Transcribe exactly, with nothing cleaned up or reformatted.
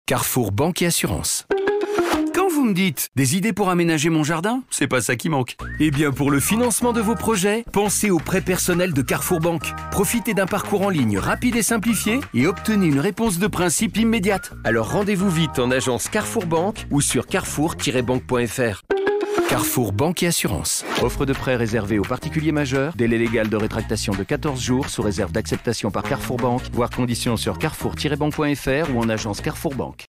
Carrefour Banque et Assurance. Quand vous me dites des idées pour aménager mon jardin, c'est pas ça qui manque. Eh bien, pour le financement de vos projets, pensez au prêt personnel de Carrefour Banque. Profitez d'un parcours en ligne rapide et simplifié et obtenez une réponse de principe immédiate. Alors rendez-vous vite en agence Carrefour Banque ou sur carrefour tiret banque point f r. Carrefour Banque et Assurance. Offre de prêt réservée aux particuliers majeurs. Délai légal de rétractation de quatorze jours sous réserve d'acceptation par Carrefour Banque. Voir conditions sur carrefour tiret banque point f r ou en agence Carrefour Banque.